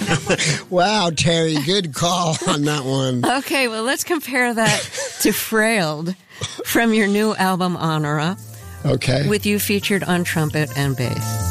Wow, Terry, good call on that one. Okay, well, let's compare that to Frailed from your new album, Honora. Okay. With you featured on trumpet and bass.